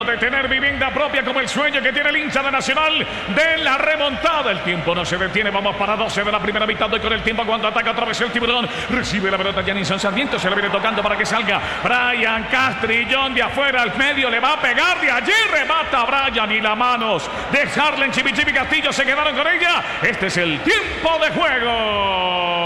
De tener vivienda propia como el sueño que tiene el hincha de Nacional de la remontada. El tiempo no se detiene, vamos para 12 de la primera mitad. Y con el tiempo cuando ataca otra vez el Tiburón, recibe la pelota Janison Sarmiento, se le viene tocando para que salga Brian Castrillón de afuera al medio, le va a pegar de allí, remata Brian y las manos de Harlen Chipi Castillo se quedaron con ella. Este es el tiempo de juego.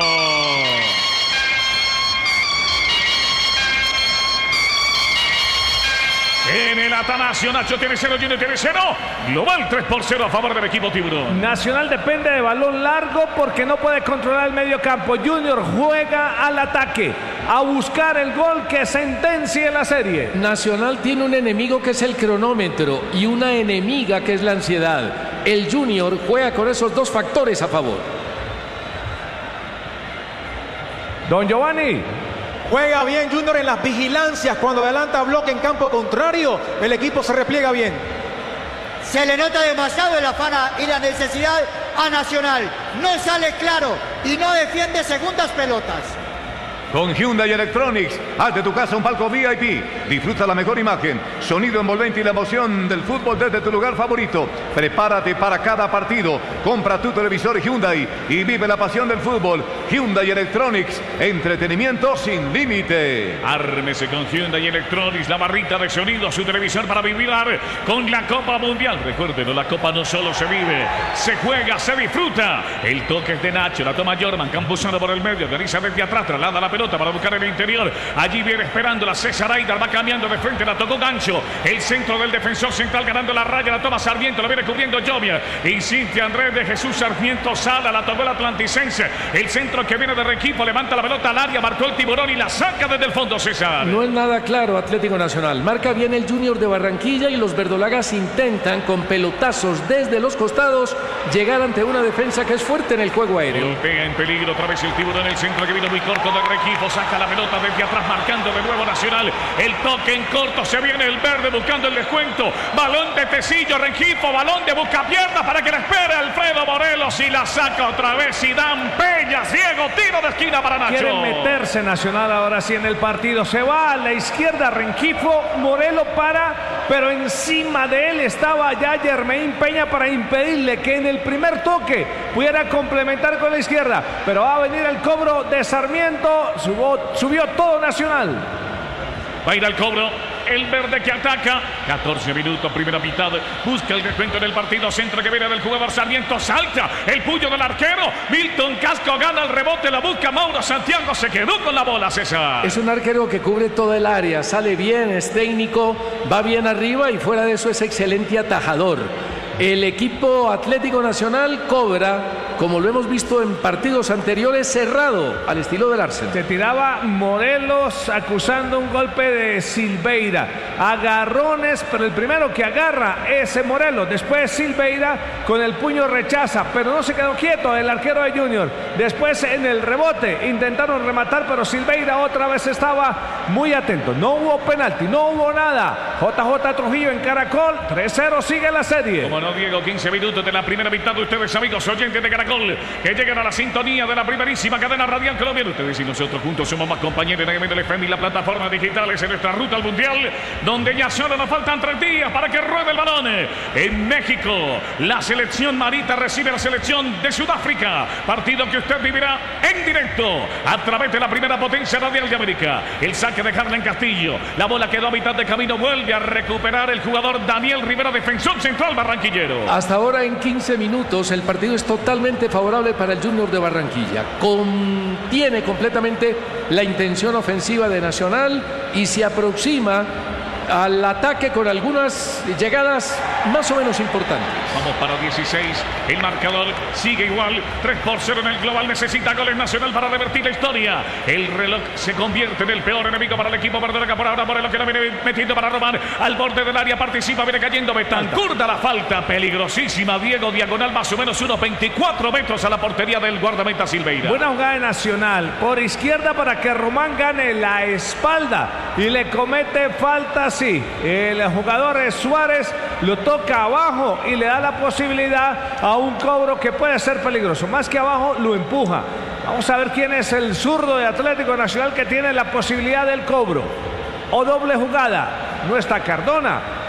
En el Atanasio, Nacho tiene 0, Junior tiene 0. Global 3-0 a favor del equipo Tiburón. Nacional depende de balón largo porque no puede controlar el medio campo. Junior juega al ataque, a buscar el gol que sentencie la serie. Nacional tiene un enemigo que es el cronómetro y una enemiga que es la ansiedad. El Junior juega con esos dos factores a favor. Don Giovanni. Juega bien Junior en las vigilancias. Cuando adelanta bloque en campo contrario, el equipo se repliega bien. Se le nota demasiado el afán y la necesidad a Nacional. No sale claro y no defiende segundas pelotas. Con Hyundai Electronics, haz de tu casa un palco VIP. Disfruta la mejor imagen, sonido envolvente y la emoción del fútbol desde tu lugar favorito. Prepárate para cada partido. Compra tu televisor Hyundai y vive la pasión del fútbol. Hyundai Electronics, entretenimiento sin límite. Ármese con Hyundai Electronics, la barrita de sonido, su televisor para vibrar con la Copa Mundial. Recuerden, la Copa no solo se vive, se juega, se disfruta. El toque es de Nacho, la toma Jorman, Campuzano por el medio, realiza desde atrás, traslada la pelota para buscar el interior. Allí viene esperando la César Aidar, va cambiando de frente, la tocó Gancho. El centro del defensor central ganando la raya, la toma Sarmiento, lo viene cubriendo Llovia. Insiste Andrés de Jesús Sarmiento Sala, la tocó el Atlanticense. El centro que viene de Requipo, levanta la pelota al área, marcó el Tiburón y la saca desde el fondo César. No es nada claro Atlético Nacional. Marca bien el Junior de Barranquilla y los verdolagas intentan con pelotazos desde los costados llegar ante una defensa que es fuerte en el juego aéreo. Golpea en peligro otra vez el Tiburón, el centro que vino muy corto de Requipo. Saca la pelota desde atrás, marcando de nuevo Nacional. El toque en corto, se viene el verde buscando el descuento. Balón de Tecillo, Rengifo, balón de buscapiernas para que la espere Alfredo Morelos y la saca otra vez. Y Dan Peña, ciego, tiro de esquina para Nacho. Quiere meterse Nacional ahora sí en el partido. Se va a la izquierda Rengifo, Morelos pero encima de él estaba ya Germain Peña para impedirle que en el primer toque pudiera complementar con la izquierda. Pero va a venir el cobro de Sarmiento. Subió todo Nacional. Va a ir al cobro el verde que ataca. 14 minutos, primera mitad. Busca el descuento en el partido. Centro que viene del jugador Sarmiento. Salta el puño del arquero. Milton Casco gana el rebote. La busca Mauro Santiago. Se quedó con la bola, César. Es un arquero que cubre toda el área. Sale bien, es técnico, va bien arriba y fuera de eso es excelente atajador. El equipo Atlético Nacional cobra, como lo hemos visto en partidos anteriores, cerrado, al estilo del Arsenal. Se tiraba Morelos acusando un golpe de Silveira. Agarrones, pero el primero que agarra es Morelos. Después Silveira con el puño rechaza, pero no se quedó quieto el arquero de Junior. Después en el rebote intentaron rematar, pero Silveira otra vez estaba muy atento. No hubo penalti, no hubo nada. JJ Trujillo en Caracol, 3-0, sigue la serie. Como no, Diego, 15 minutos de la primera mitad de ustedes, amigos oyentes de Caracol, que llegan a la sintonía de la primerísima cadena radial colombiana. Ustedes y nosotros juntos somos más compañeros en el FM y las plataformas digitales en nuestra ruta al Mundial, donde ya solo nos faltan 3 días para que ruede el balón. En México, la selección Marita recibe a la selección de Sudáfrica. Partido que usted vivirá en directo a través de la primera potencia radial de América. El saque de Harlen Castillo. La bola quedó a mitad de camino. Vuelve a recuperar el jugador Daniel Rivera, defensor central barranquillero. Hasta ahora en 15 minutos el partido es totalmente favorable para el Junior de Barranquilla. Contiene completamente la intención ofensiva de Nacional y se aproxima al ataque con algunas llegadas más o menos importantes. Vamos para 16, el marcador sigue igual, 3-0 en el global, necesita goles Nacional para revertir la historia. El reloj se convierte en el peor enemigo para el equipo verdolaga por ahora, Morelos que la viene metiendo para Román, al borde del área participa, viene cayendo Betancur, da la falta, peligrosísima, Diego, diagonal más o menos unos 24 metros a la portería del guardameta Silveira. Buena jugada de Nacional, por izquierda para que Román gane la espalda y le comete falta. Sí, el jugador Suárez lo toca abajo y le da la posibilidad a un cobro que puede ser peligroso. Más que abajo, lo empuja. Vamos a ver quién es el zurdo de Atlético Nacional que tiene la posibilidad del cobro. O doble jugada. No está Cardona,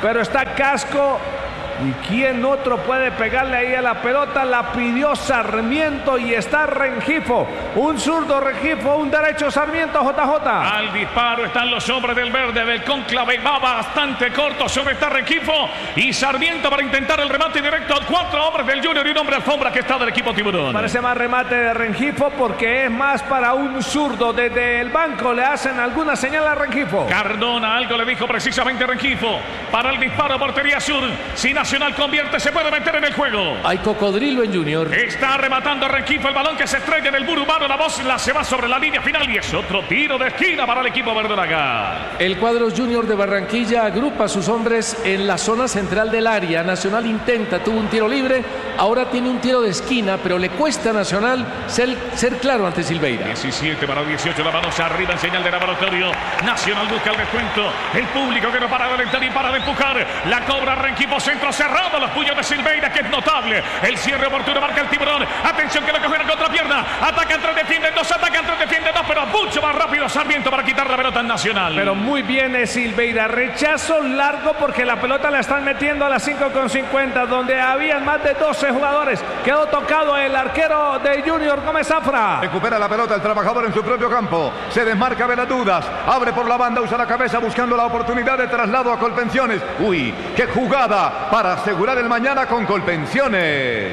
pero está Casco. ¿Y quién otro puede pegarle ahí a la pelota? La pidió Sarmiento y está Rengifo. Un zurdo Rengifo, un derecho Sarmiento, JJ. Al disparo están los hombres del verde, del cónclave. Va bastante corto sobre esta Rengifo y Sarmiento para intentar el remate directo a 4 hombres del Junior y un hombre alfombra que está del equipo Tiburón. Parece más remate de Rengifo porque es más para un zurdo. Desde el banco le hacen alguna señal a Rengifo. Cardona algo le dijo precisamente Rengifo. Para el disparo, portería sur. Si Nacional convierte, se puede meter en el juego. Hay cocodrilo en Junior. Está rematando Rengifo, el balón que se estrella en el muro humano. La voz se va sobre la línea final y es otro tiro de esquina para el equipo verdolaga. El cuadro Junior de Barranquilla agrupa a sus hombres en la zona central del área. Nacional intenta, tuvo un tiro libre, ahora tiene un tiro de esquina, pero le cuesta a Nacional ser claro ante Silveira. 17 para 18, la mano arriba en señal de laboratorio. Nacional busca el descuento. El público que no para de alentar y para de empujar. La cobra Rengifo, centro cerrado, los puños de Silveira, que es notable. El cierre oportuno marca el Tiburón. Atención que lo coge la contrapierna. Atacan 3, defienden 2, atacan 3, defienden 2, pero mucho más rápido Sarmiento para quitar la pelota en Nacional. Pero muy bien Silveira. Rechazo largo porque la pelota la están metiendo a las 5:50, donde habían más de 12 jugadores. Quedó tocado el arquero de Junior, Gómez Zafra. Recupera la pelota el trabajador en su propio campo. Se desmarca de las dudas. Abre por la banda, usa la cabeza buscando la oportunidad de traslado a Colpensiones. Uy, qué jugada para asegurar el mañana con Colpensiones.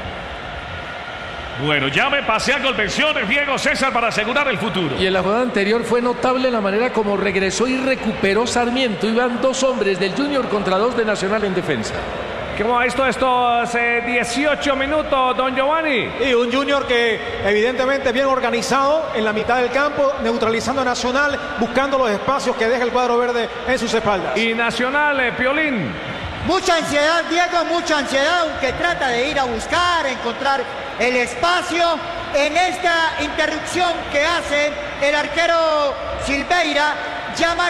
Bueno, ya me pasé a Colpensiones, Diego César, para asegurar el futuro. Y en la jugada anterior fue notable la manera como regresó y recuperó Sarmiento. Iban 2 hombres del Junior contra 2 de Nacional en defensa. ¿Cómo ha visto estos 18 minutos, don Giovanni? Y un Junior que evidentemente bien organizado en la mitad del campo, neutralizando a Nacional, buscando los espacios que deja el cuadro verde en sus espaldas. Y Nacional, Piolín. Mucha ansiedad, Diego, mucha ansiedad, aunque trata de ir a buscar, encontrar el espacio. En esta interrupción que hace el arquero Silveira, llaman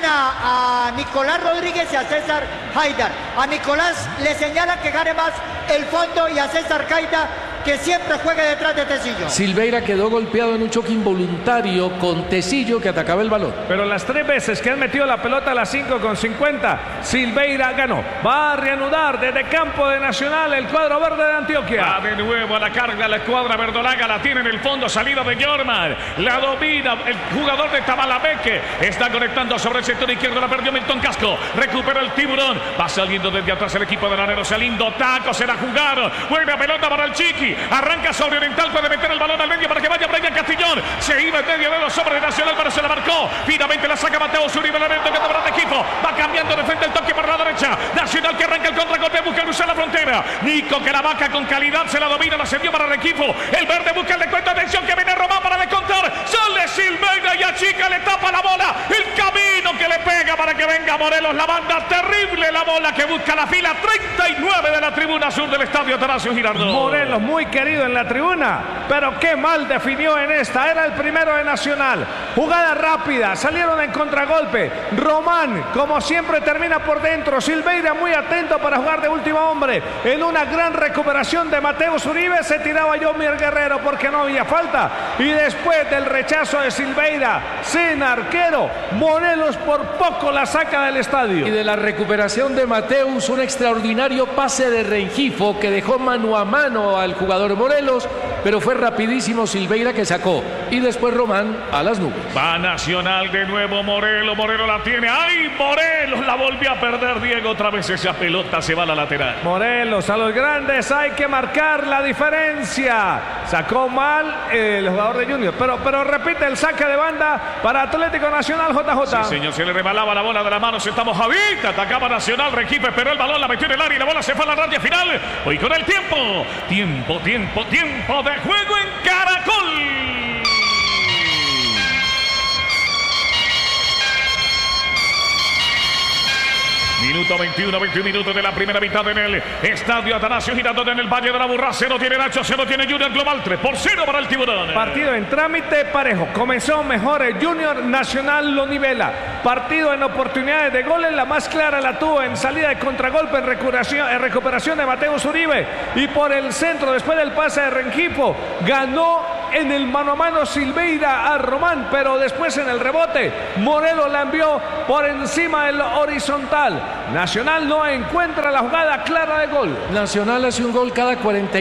a Nicolás Rodríguez y a César Haidar. A Nicolás le señalan que gane más el fondo y a César Haidar que siempre juegue detrás de Tecillo. Silveira quedó golpeado en un choque involuntario con Tecillo, que atacaba el balón. Pero las 3 veces que han metido la pelota a las 5:50, Silveira ganó. Va a reanudar desde campo de Nacional el cuadro verde de Antioquia. Va de nuevo a la carga la escuadra verdolaga, la tiene en el fondo, salida de Jorman. La domina el jugador de Tabalameque. Está conectando sobre el sector izquierdo, la perdió Milton Casco. Recupera el Tiburón. Va saliendo desde atrás el equipo de Lanero. Salindo Taco, se la jugaron. Buena pelota para el Chiqui. Arranca sobre Oriental, puede meter el balón al medio para que vaya Brian Castillón. Se iba en medio de los hombres de Nacional, pero se la marcó. Finalmente la saca Mateo Zuribe, el evento que toma el equipo. Va cambiando de frente el toque para la derecha. Nacional que arranca el contragolpe, busca cruzar la frontera. Nico que la vaca con calidad, se la domina, la cedió para el equipo. El verde busca el descuento. Atención que viene Román para descontar. Sale Silveira y a Chica le tapa la bola. El camino que le pega para que venga Morelos. La banda terrible, la bola que busca la fila 39 de la tribuna sur del estadio Atanasio Girardot. Morelos muy querido en la tribuna, pero qué mal definió en esta. Era el primero de Nacional. Jugada rápida, salieron en contragolpe. Román, como siempre, termina por dentro. Silveira muy atento para jugar de último hombre. En una gran recuperación de Mateo Zuribe, se tiraba Yomier Guerrero porque no había falta. Y después del rechazo de Silveira, sin arquero, Morelos por poco la saca del estadio. Y de la recuperación de Mateus, un extraordinario pase de Rengifo que dejó mano a mano al jugador Morelos, pero fue rapidísimo Silveira que sacó. Y después Román a las nubes. Va Nacional de nuevo, Morelos la tiene. ¡Ay, Morelos! La volvió a perder, Diego. Otra vez esa pelota se va a la lateral. Morelos, a los grandes hay que marcar la diferencia. Sacó mal el jugador de Junior, pero repite el saque de banda para Atlético Nacional, JJ. Sí, señor, se le rebalaba la bola de las manos. Estamos Javita, atacaba Nacional, Rengifo esperó el balón, la metió en el área y la bola se fue a la raya final. Hoy con el tiempo de juego en Caracol. Minuto 21 minutos de la primera mitad en el estadio Atanasio Girardot en el Valle de la Burra. 0 tiene Nacho, 0 tiene Junior Global, 3-0 para el Tiburón. Partido en trámite parejo. Comenzó mejor el Junior, Nacional lo nivela. Partido en oportunidades de goles, la más clara la tuvo en salida de contragolpe, en recuperación de Mateo Zuribe. Y por el centro, después del pase de Rengifo, ganó en el mano a mano Silveira a Román, pero después en el rebote Morelos la envió por encima del horizontal. Nacional no encuentra la jugada clara de gol. Nacional hace un gol cada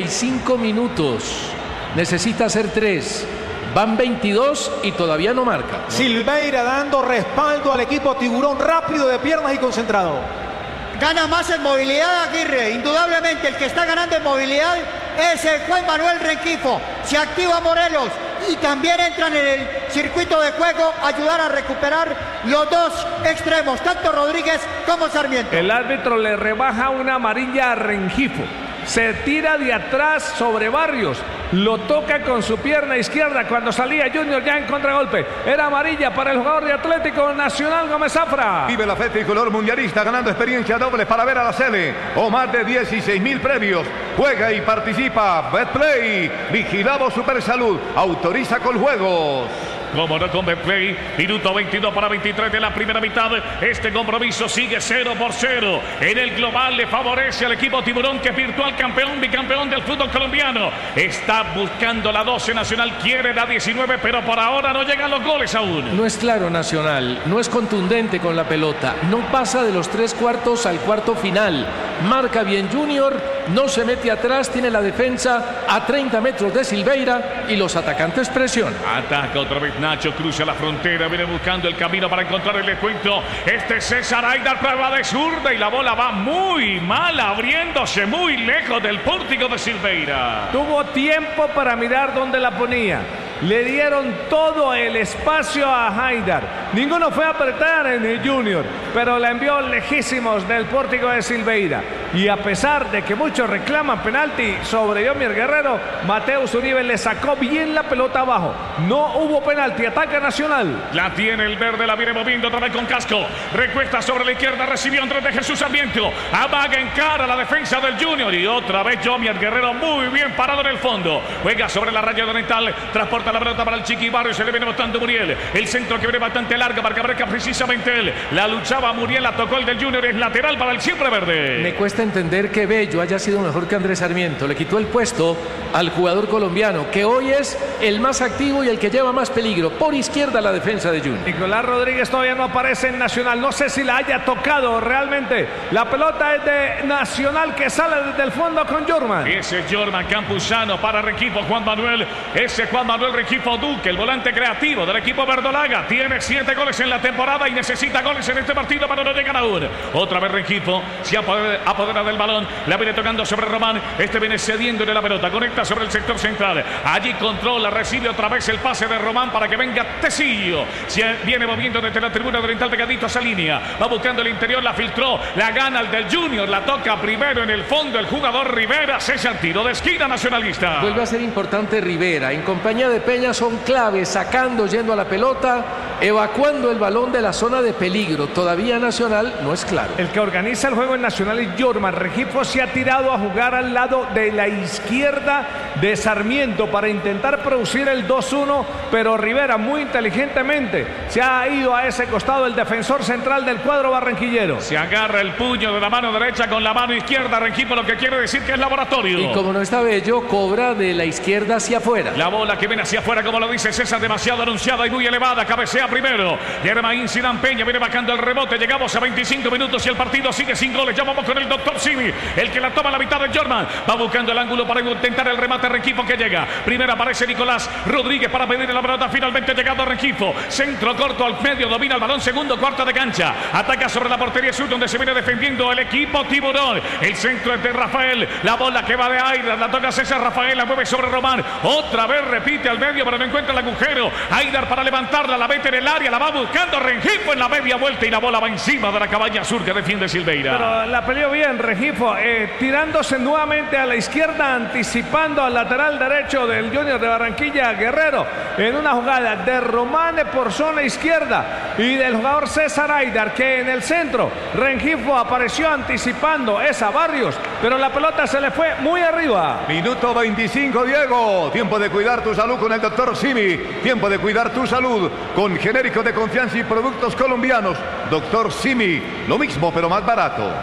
45 minutos. Necesita hacer 3. Van 22 y todavía no marca. Silveira dando respaldo al equipo Tiburón, rápido de piernas y concentrado. Gana más en movilidad Aguirre, indudablemente el que está ganando en movilidad es el Juan Manuel Rengifo. Se activa Morelos y también entran en el circuito de juego a ayudar a recuperar los dos extremos, tanto Rodríguez como Sarmiento. El árbitro le rebaja una amarilla a Rengifo. Se tira de atrás sobre Barrios, lo toca con su pierna izquierda cuando salía Junior ya en contragolpe. Era amarilla para el jugador de Atlético Nacional, Gómez Zafra. Vive la fe tricolor mundialista ganando experiencia doble para ver a la Sele o más de 16.000 premios. Juega y participa. Betplay, vigilado Supersalud, autoriza con juegos. Como no con Betplay, minuto 22 para 23 de la primera mitad. Este compromiso sigue 0-0. En el global le favorece al equipo Tiburón, que es virtual campeón, bicampeón del fútbol colombiano. Está buscando la 12 Nacional, quiere la 19, pero por ahora no llegan los goles aún. No es claro Nacional, no es contundente con la pelota, no pasa de los 3/4 al cuarto final. Marca bien Junior, no se mete atrás, tiene la defensa a 30 metros de Silveira y los atacantes presionan. Ataca otra vez Nacho, cruza la frontera, viene buscando el camino para encontrar el descuento. Este César Aidar, prueba de zurda y la bola va muy mal, abriéndose muy lejos del pórtico de Silveira. Tuvo tiempo para mirar dónde la ponía. Le dieron todo el espacio a Haidar. Ninguno fue a apretar en el Junior, pero la envió lejísimos del pórtico de Silveira. Y a pesar de que muchos reclaman penalti sobre Yomier Guerrero, Mateus Uribe le sacó bien la pelota abajo. No hubo penalti, ataca Nacional. La tiene el verde, la viene moviendo otra vez con casco. Recuesta sobre la izquierda, recibió Andrés de Jesús Sarmiento. Amaga en cara la defensa del Junior y otra vez Yomier Guerrero muy bien parado en el fondo. Juega sobre la raya oriental, transporta la pelota para el Chiqui Barrio, se le viene bastante Muriel. El centro que viene bastante larga para que aparezca precisamente él. La luchaba Muriel, la tocó el del Junior, es lateral para el siempre verde. Me cuesta entender que Bello haya sido mejor que Andrés Sarmiento. Le quitó el puesto al jugador colombiano, que hoy es el más activo y el que lleva más peligro. Por izquierda la defensa de Junior. Nicolás Rodríguez todavía no aparece en Nacional. No sé si la haya tocado realmente. La pelota es de Nacional, que sale desde el fondo con Jorman. Ese es Jorman Campuzano para el equipo Juan Manuel. Ese Juan Manuel Rengifo Duque, el volante creativo del equipo verdolaga. Tiene 7 goles en la temporada y necesita goles en este partido, pero no llegan aún. Otra vez Rengifo se apodera del balón. La viene tocando sobre Román. Este viene cediendo de la pelota. Conecta sobre el sector central. Allí controla, recibe otra vez el pase de Román para que venga Tecillo. Se viene moviendo desde la tribuna oriental pegadito a esa línea. Va buscando el interior, la filtró. La gana el del Junior. La toca primero en el fondo el jugador Rivera. César, tiro de esquina nacionalista. Vuelve a ser importante Rivera. En compañía de Peña son claves, sacando, yendo a la pelota, evacuando el balón de la zona de peligro. Todavía Nacional no es claro. El que organiza el juego en Nacional es Jorman. Rengifo se ha tirado a jugar al lado de la izquierda de Sarmiento para intentar producir el 2-1, pero Rivera muy inteligentemente se ha ido a ese costado, el defensor central del cuadro barranquillero. Se agarra el puño de la mano derecha con la mano izquierda. Rengifo, lo que quiere decir que es laboratorio. Y como no está Bello, cobra de la izquierda hacia afuera. La bola que viene hacia afuera, como lo dice César, demasiado anunciada y muy elevada. Cabecea primero Germain Sidán Peña, viene bajando el rebote. Llegamos a 25 minutos y el partido sigue sin goles. Ya vamos con el doctor Simi, el que la toma a la mitad de Jorman. Va buscando el ángulo para intentar el remate. Rengifo que llega. Primero aparece Nicolás Rodríguez para pedir la pelota. Finalmente llegado Rengifo. Centro corto al medio, domina el balón. Segundo cuarto de cancha. Ataca sobre la portería sur, donde se viene defendiendo el equipo Tiburón. El centro es de Rafael. La bola que va de Aidar. La toca César Rafael. La mueve sobre Román. Otra vez repite al medio, pero no encuentra el agujero. Aidar para levantarla. La mete en el área. La va buscando Rengifo en la media vuelta y la bola va encima de la cabaña sur que defiende Silveira. Pero la peleó bien Rengifo, tirándose nuevamente a la izquierda, anticipando al lateral derecho del Junior de Barranquilla, Guerrero, en una jugada de Román por zona izquierda y del jugador César Aidar, que en el centro Rengifo apareció anticipando esa Barrios, pero la pelota se le fue muy arriba. Minuto 25, Diego. Tiempo de cuidar tu salud con el doctor Simi. Tiempo de cuidar tu salud con genéricos de confianza y productos colombianos. Doctor Simi, lo mismo pero más barato.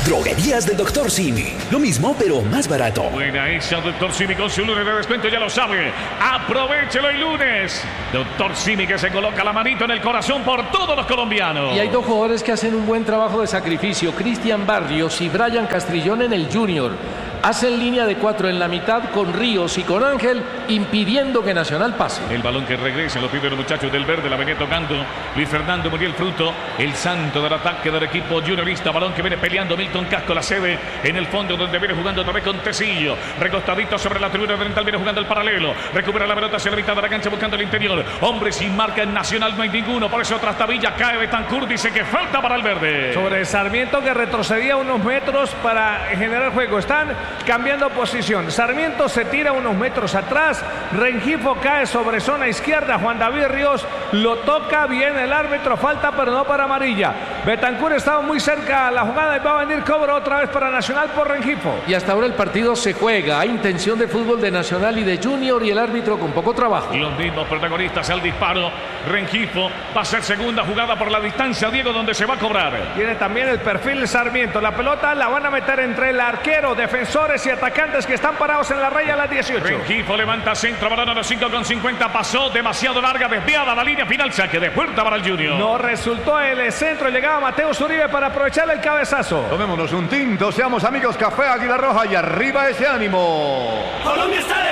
Droguerías del Dr. Simi. Lo mismo, pero más barato. Buena esa, Dr. Simi, con su lunes de descuento, ya lo sabe. Aprovechelo el lunes. Dr. Simi, que se coloca la manito en el corazón por todos los colombianos. Y hay dos jugadores que hacen un buen trabajo de sacrificio, Cristian Barrios y Brian Castrillón en el Junior. Hacen línea de 4 en la mitad con Ríos y con Ángel, impidiendo que Nacional pase. El balón que regresa, los primeros muchachos del verde, la venía tocando Luis Fernando Muriel Fruto, el santo del ataque del equipo juniorista. Balón que viene peleando Milton Casco, la sede en el fondo, donde viene jugando otra vez con Tecillo. Recostadito sobre la tribuna oriental, viene jugando el paralelo. Recupera la pelota hacia la mitad de la cancha, buscando el interior. Hombre sin marca en Nacional, no hay ninguno. Por eso Trastabilla cae Betancur, dice que falta para el verde. Sobre Sarmiento, que retrocedía unos metros para generar juego. Están cambiando posición. Sarmiento se tira unos metros atrás. Rengifo cae sobre zona izquierda. Juan David Ríos lo toca bien el árbitro. Falta, pero no para amarilla. Betancur estaba muy cerca a la jugada y va a venir cobro otra vez para Nacional por Rengifo. Y hasta ahora el partido se juega. Hay intención de fútbol de Nacional y de Junior, y el árbitro con poco trabajo. Los mismos protagonistas al disparo. Rengifo va a ser segunda jugada por la distancia, Diego, donde se va a cobrar. Tiene también el perfil de Sarmiento. La pelota la van a meter entre el arquero, defensores y atacantes que están parados en la raya a las 18. Rengifo levanta centro, balón a los 5,50. Pasó demasiado larga, desviada la línea final. Saque de puerta para el Junior. No resultó el centro. Llegaba Mateo Uribe para aprovechar el cabezazo. Tomémonos un tinto, seamos amigos. Café Águila Roja y arriba ese ánimo. Colombia está de